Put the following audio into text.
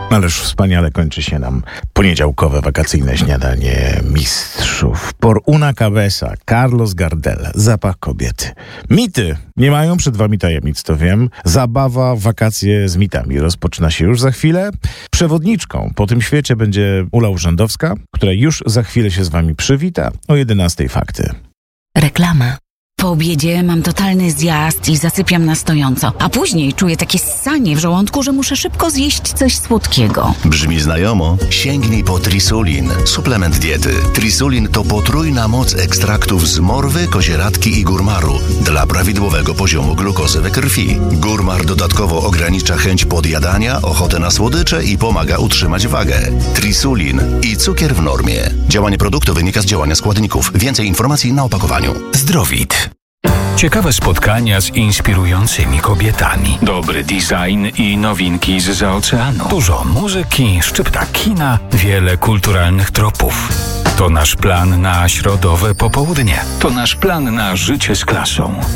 Ależ wspaniale kończy się nam poniedziałkowe wakacyjne śniadanie mistrzów. Por una cabeza, Carlos Gardel, zapach kobiety. Mity nie mają przed wami tajemnic, to wiem. Zabawa, wakacje z mitami rozpoczyna się już za chwilę. Przewodniczką po tym świecie będzie Ula Urzędowska, która już za chwilę się z wami przywita. O 11:00 fakty. Reklama. Po obiedzie mam totalny zjazd i zasypiam na stojąco, a później czuję takie ssanie w żołądku, że muszę szybko zjeść coś słodkiego. Brzmi znajomo? Sięgnij po Trisulin, suplement diety. Trisulin to potrójna moc ekstraktów z morwy, kozieradki i górmaru dla prawidłowego poziomu glukozy we krwi. Górmar dodatkowo ogranicza chęć podjadania, ochotę na słodycze i pomaga utrzymać wagę. Trisulin i cukier w normie. Działanie produktu wynika z działania składników. Więcej informacji na opakowaniu. Zdrowit. Ciekawe spotkania z inspirującymi kobietami. Dobry design i nowinki zza oceanu. Dużo muzyki, szczypta kina, wiele kulturalnych tropów. To nasz plan na środowe popołudnie. To nasz plan na życie z klasą.